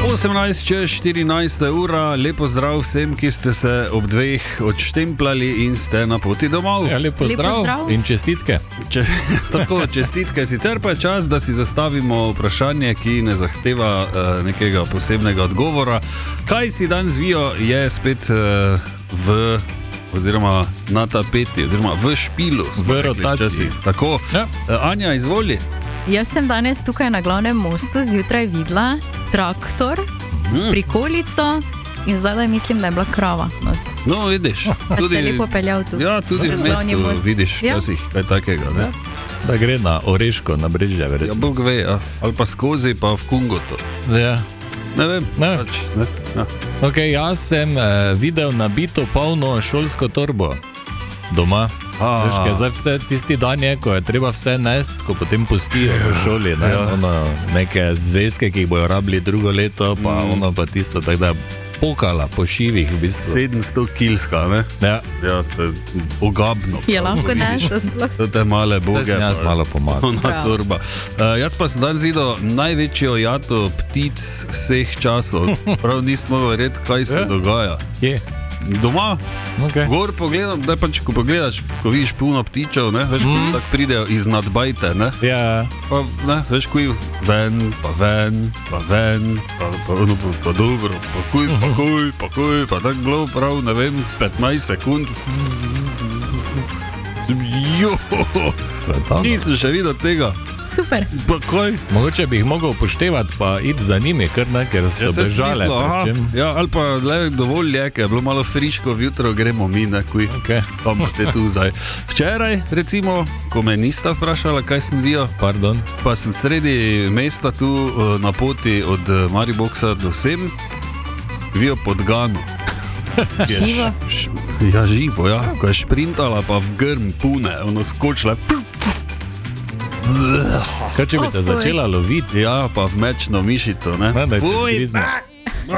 18:14 ura, lepo zdrav vsem, ki ste se ob 2 odštempljali in ste na poti domov. Ja, lepo zdrav in čestitke. Tako, čestitke. Sicer pa je čas, da si zastavimo vprašanje, ki ne zahteva nekega posebnega odgovora. Kaj si dan zvijo, je spet oziroma na tapeti, oziroma v špilu. V rotaciji. Tako, ja. Anja, izvoli. Jaz sem danes tukaj na glavnem mostu zjutraj videla traktor s prikolico in zdaj mislim, da je bila krava. No, vidiš. Tudi se je lepo peljal tu. Ja, tudi v mestu vidiš včasih kaj takega. Ne? Ja. Da gre na Oreško, na Brežje. Ja, Bog ve, ja. Ali pa skozi, pa v Kungoto. Ja. Ne vem. Ne. Ja. Okay, jaz sem videl nabito polno šolsko torbo doma. Veš, kaj zdaj vse tisti dan je, ko je treba vse nest, ko potem pustijo v šoli, ne? Neke zvezke, ki jih bojo rabili drugo leto, pa ono pa tisto, tako da pokala po šivih v bistvu. 700 kilska, ne? Ja. Ja, to je ogabno. Je lahko nešto sploh. To je male boge. Vse sem jaz malo pomagal. Torba. Jaz pa sem danes videl največjo jato ptic vseh časov. Prav nismo verjeti, kaj se dogaja. Je. Doma, Okay. Gor pogledam, da pač, ko pogledaš, ko vidiš puno ptičev, ne, veš, tako pridejo iz nadbajte, ne. Ja. Pa, ne, veš, kuj ven, pa dobro, pa kuj, pa tako bilo prav, ne vem, 15 sekund. Nisem še videl tega. Super. Pa kaj? Mogoče bi jih mogel upoštevati, pa iti za njimi, ker so bežale. Ja, ali pa dovolj je, ker je bilo malo friško, vjutro gremo mi, nekuj. Okay. Pa te tu zdaj. Včeraj, recimo, ko me nista vprašala, kaj sem vijo, pa sem sredi mesta tu na poti od Mariboxa do Sem, vijo Podgano. Živo? Ja, živo, ja. Ko je šprintala, pa v grm pune, ono skočila. Kaj če bi te začela loviti? Ja, pa v mečno mišico, ne? Fuj,